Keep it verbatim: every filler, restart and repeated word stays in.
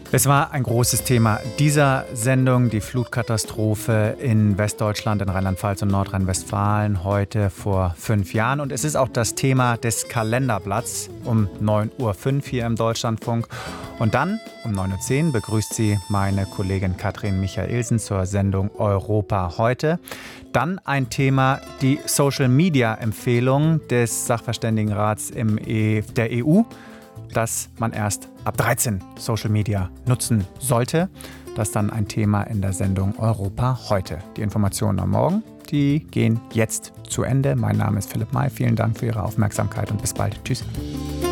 Es war ein großes Thema dieser Sendung, die Flutkatastrophe in Westdeutschland, in Rheinland-Pfalz und Nordrhein-Westfalen heute vor fünf Jahren. Und es ist auch das Thema des Kalenderblatts um neun Uhr fünf hier im Deutschlandfunk. Und dann um neun Uhr zehn begrüßt sie meine Kollegin Katrin Michaelsen zur Sendung Europa heute. Dann ein Thema, die Social-Media-Empfehlung des Sachverständigenrats im e- der E U, dass man erst ab dreizehn Social Media nutzen sollte. Das ist dann ein Thema in der Sendung Europa heute. Die Informationen am Morgen, die gehen jetzt zu Ende. Mein Name ist Philipp May. Vielen Dank für Ihre Aufmerksamkeit und bis bald. Tschüss.